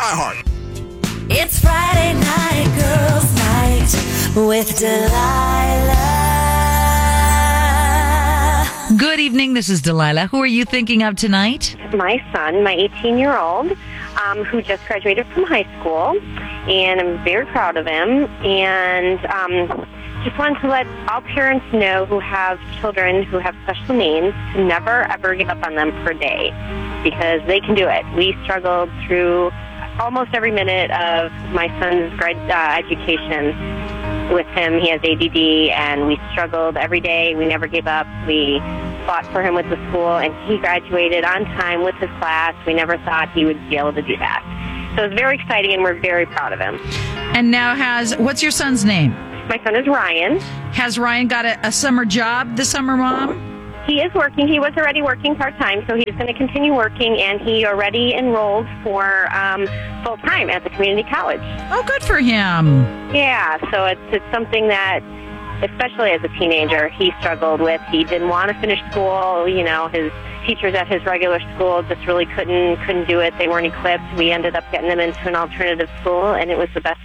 iHeart. It's Friday night, girls' night with Delilah. Good evening, this is Delilah. Who are you thinking of tonight? My son, my 18-year-old, who just graduated from high school, and I'm very proud of him, and just wanted to let all parents know who have children who have special needs to never, ever give up on them for a day, because they can do it. We struggled through almost every minute of my son's education with him. He has ADD, and we struggled every day. We never gave up. We fought for him with the school, and he graduated on time with his class. We never thought he would be able to do that. So it's very exciting, and we're very proud of him. And now what's your son's name? My son is Ryan. Has Ryan got a summer job this summer, Mom? He is working. He was already working part-time, so he's going to continue working, and he already enrolled for full-time at the community college. Oh, good for him. Yeah, so it's something that, especially as a teenager, he struggled with. He didn't want to finish school. You know, his teachers at his regular school just really couldn't do it. They weren't equipped. We ended up getting them into an alternative school, and it was the best